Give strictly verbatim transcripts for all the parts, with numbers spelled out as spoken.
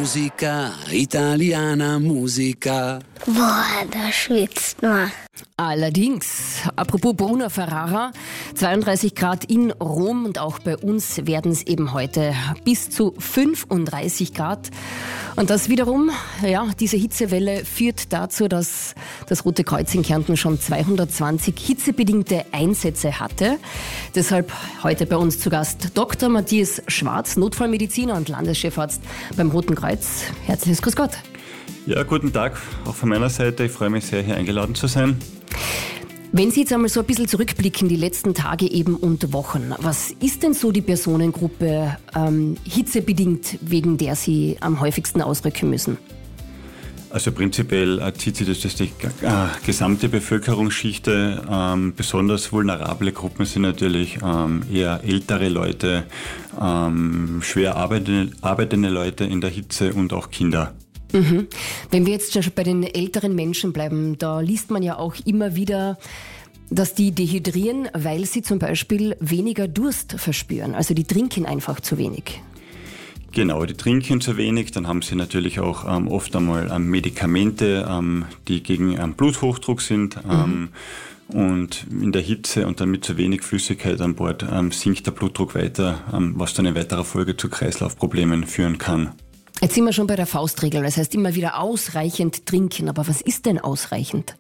Musica, italiana Musica. Boah, da schwitzt man. Allerdings, apropos Bruno Ferrara, zweiunddreißig Grad in Rom und auch bei uns werden es eben heute bis zu fünfunddreißig Grad. Und das wiederum, ja, diese Hitzewelle führt dazu, dass das Rote Kreuz in Kärnten schon zweihundertzwanzig hitzebedingte Einsätze hatte. Deshalb heute bei uns zu Gast Doktor Matthias Schwarz, Notfallmediziner und Landeschefarzt beim Roten Kreuz. Herzliches Grüß Gott. Ja, guten Tag, auch von meiner Seite. Ich freue mich sehr, hier eingeladen zu sein. Wenn Sie jetzt einmal so ein bisschen zurückblicken, die letzten Tage eben und Wochen, was ist denn so die Personengruppe ähm, hitzebedingt, wegen der Sie am häufigsten ausrücken müssen? Also prinzipiell äh, zieht sich das durch die äh, gesamte Bevölkerungsschichte. Ähm, besonders vulnerable Gruppen sind natürlich ähm, eher ältere Leute, ähm, schwer arbeitende, arbeitende Leute in der Hitze und auch Kinder. Mhm. Wenn wir jetzt schon bei den älteren Menschen bleiben, da liest man ja auch immer wieder, dass die dehydrieren, weil sie zum Beispiel weniger Durst verspüren. Also die trinken einfach zu wenig. Genau, die trinken zu wenig, dann haben sie natürlich auch ähm, oft einmal ähm, Medikamente, ähm, die gegen ähm, Bluthochdruck sind. Ähm, mhm. Und in der Hitze und dann mit zu wenig Flüssigkeit an Bord ähm, sinkt der Blutdruck weiter, ähm, was dann in weiterer Folge zu Kreislaufproblemen führen kann. Jetzt sind wir schon bei der Faustregel, das heißt immer wieder ausreichend trinken. Aber was ist denn ausreichend?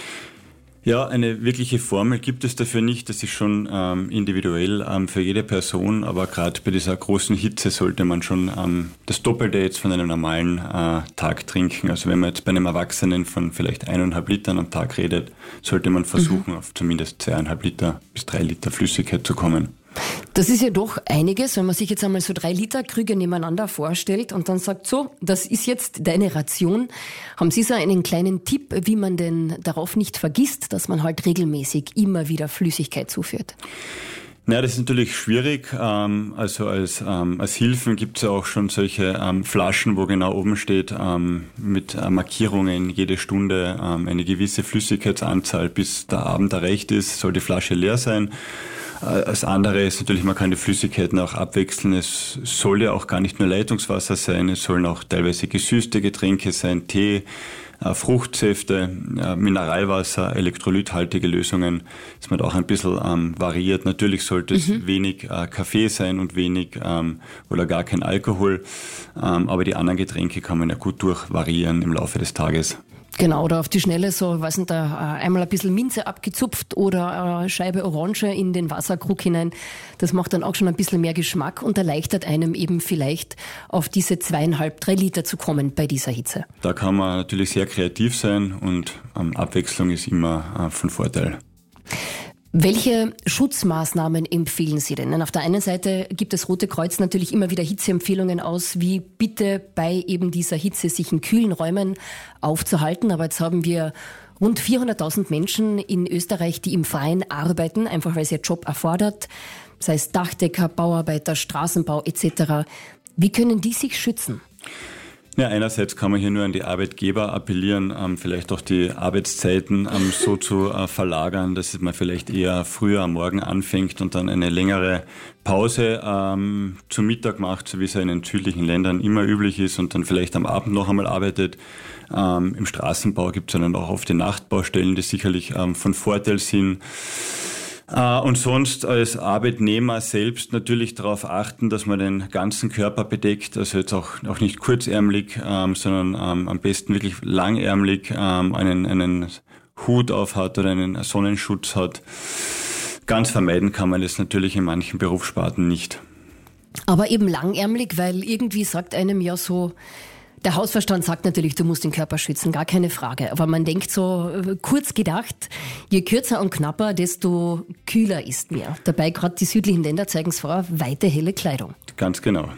Ja, eine wirkliche Formel gibt es dafür nicht. Das ist schon ähm, individuell ähm, für jede Person. Aber gerade bei dieser großen Hitze sollte man schon ähm, das Doppelte jetzt von einem normalen äh, Tag trinken. Also wenn man jetzt bei einem Erwachsenen von vielleicht eineinhalb Litern am Tag redet, sollte man versuchen, mhm. auf zumindest zweieinhalb Liter bis drei Liter Flüssigkeit zu kommen. Das ist ja doch einiges, wenn man sich jetzt einmal so drei Liter Krüge nebeneinander vorstellt und dann sagt, so, das ist jetzt deine Ration. Haben Sie so einen kleinen Tipp, wie man denn darauf nicht vergisst, dass man halt regelmäßig immer wieder Flüssigkeit zuführt? Naja, das ist natürlich schwierig. Also als, als Hilfen gibt es ja auch schon solche Flaschen, wo genau oben steht, mit Markierungen jede Stunde eine gewisse Flüssigkeitsanzahl, bis der Abend erreicht ist, soll die Flasche leer sein. Das andere ist natürlich, man kann die Flüssigkeiten auch abwechseln. Es soll ja auch gar nicht nur Leitungswasser sein, es sollen auch teilweise gesüßte Getränke sein, Tee, Fruchtsäfte, Mineralwasser, elektrolythaltige Lösungen, dass man da auch ein bisschen ähm, variiert. Natürlich sollte es mhm. wenig äh, Kaffee sein und wenig ähm, oder gar kein Alkohol, ähm, aber die anderen Getränke kann man ja gut durchvariieren im Laufe des Tages. Genau, oder auf die Schnelle so, weiß nicht, da einmal ein bisschen Minze abgezupft oder eine Scheibe Orange in den Wasserkrug hinein. Das macht dann auch schon ein bisschen mehr Geschmack und erleichtert einem eben vielleicht auf diese zweieinhalb, drei Liter zu kommen bei dieser Hitze. Da kann man natürlich sehr kreativ sein und ähm, Abwechslung ist immer äh, von Vorteil. Welche Schutzmaßnahmen empfehlen Sie denn? Auf der einen Seite gibt das Rote Kreuz natürlich immer wieder Hitzeempfehlungen aus, wie bitte bei eben dieser Hitze sich in kühlen Räumen aufzuhalten. Aber jetzt haben wir rund vierhunderttausend Menschen in Österreich, die im Freien arbeiten, einfach weil es ihr Job erfordert, sei es Dachdecker, Bauarbeiter, Straßenbau et cetera. Wie können die sich schützen? Ja, einerseits kann man hier nur an die Arbeitgeber appellieren, ähm, vielleicht auch die Arbeitszeiten ähm, so zu äh, verlagern, dass man vielleicht eher früher am Morgen anfängt und dann eine längere Pause ähm, zum Mittag macht, so wie es ja in den südlichen Ländern immer üblich ist und dann vielleicht am Abend noch einmal arbeitet. Ähm, im Straßenbau gibt es dann auch oft die Nachtbaustellen, die sicherlich ähm, von Vorteil sind. Und sonst als Arbeitnehmer selbst natürlich darauf achten, dass man den ganzen Körper bedeckt, also jetzt auch, auch nicht kurzärmlich, ähm, sondern ähm, am besten wirklich langärmlich ähm, einen, einen Hut auf hat oder einen Sonnenschutz hat. Ganz vermeiden kann man das natürlich in manchen Berufssparten nicht. Aber eben langärmlich, weil irgendwie sagt einem ja so, der Hausverstand sagt natürlich, du musst den Körper schützen, gar keine Frage. Aber man denkt so, kurz gedacht, je kürzer und knapper, desto kühler ist mir. Dabei gerade die südlichen Länder zeigen es vor, weite, helle Kleidung. Ganz genau.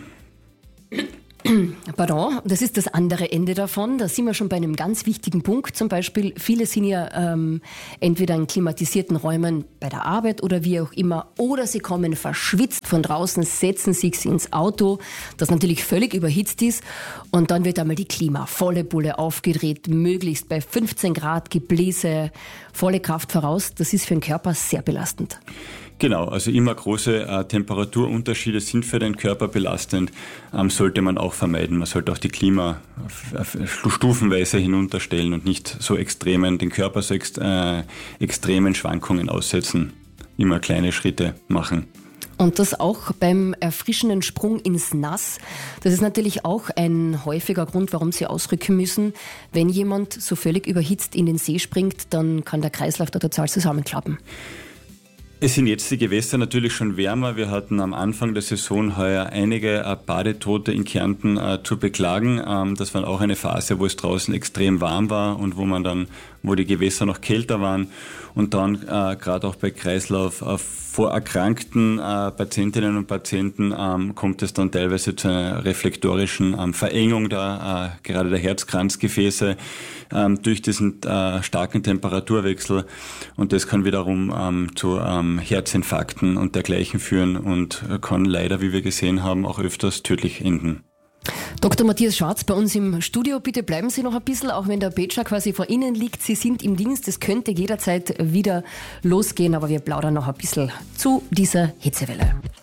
Pardon, das ist das andere Ende davon. Da sind wir schon bei einem ganz wichtigen Punkt. Zum Beispiel, viele sind ja ähm, entweder in klimatisierten Räumen bei der Arbeit oder wie auch immer, oder sie kommen verschwitzt von draußen, setzen sich ins Auto, das natürlich völlig überhitzt ist, und dann wird einmal die Klima volle Bulle aufgedreht, möglichst bei fünfzehn Grad Gebläse, volle Kraft voraus. Das ist für den Körper sehr belastend. Genau, also immer große äh, Temperaturunterschiede sind für den Körper belastend, ähm, sollte man auch vermeiden. Man sollte auch die Klima äh, stufenweise hinunterstellen und nicht so extremen, den Körper so ext, äh, extremen Schwankungen aussetzen. Immer kleine Schritte machen. Und das auch beim erfrischenden Sprung ins Nass. Das ist natürlich auch ein häufiger Grund, warum Sie ausrücken müssen. Wenn jemand so völlig überhitzt in den See springt, dann kann der Kreislauf da total zusammenklappen. Es sind jetzt die Gewässer natürlich schon wärmer. Wir hatten am Anfang der Saison heuer einige äh, Badetote in Kärnten äh, zu beklagen. Ähm, das war auch eine Phase, wo es draußen extrem warm war und wo man dann, wo die Gewässer noch kälter waren. Und dann äh, gerade auch bei Kreislauf äh, vorerkrankten äh, Patientinnen und Patienten ähm, kommt es dann teilweise zu einer reflektorischen ähm, Verengung der, äh, gerade der Herzkranzgefäße ähm, durch diesen äh, starken Temperaturwechsel. Und das kann wiederum ähm, zu ähm, Herzinfarkten und dergleichen führen und kann leider, wie wir gesehen haben, auch öfters tödlich enden. Doktor Matthias Schwarz bei uns im Studio. Bitte bleiben Sie noch ein bisschen, auch wenn der Pager quasi vor Ihnen liegt. Sie sind im Dienst, es könnte jederzeit wieder losgehen, aber wir plaudern noch ein bisschen zu dieser Hitzewelle.